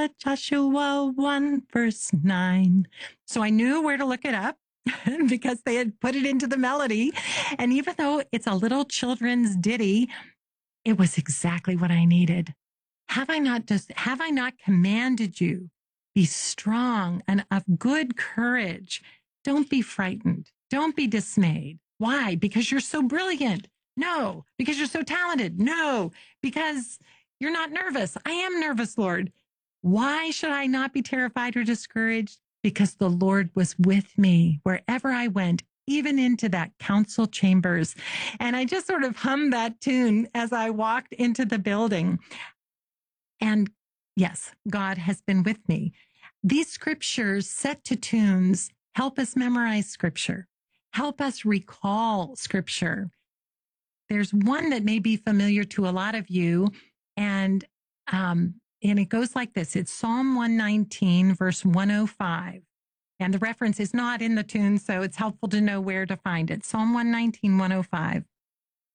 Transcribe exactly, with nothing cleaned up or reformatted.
Joshua, Joshua one, verse nine. So I knew where to look it up because they had put it into the melody. And even though it's a little children's ditty, it was exactly what I needed. Have I not just, have I not commanded you? Be strong and of good courage. Don't be frightened. Don't be dismayed. Why? Because you're so brilliant. No. Because you're so talented. No. Because you're not nervous. I am nervous, Lord. Why should I not be terrified or discouraged? Because the Lord was with me wherever I went, even into that council chambers. And I just sort of hummed that tune as I walked into the building. And yes, God has been with me. These scriptures set to tunes help us memorize scripture, help us recall scripture. There's one that may be familiar to a lot of you, and um, and it goes like this. It's Psalm one nineteen, verse one oh five. And the reference is not in the tune, so it's helpful to know where to find it. Psalm one nineteen, one oh five.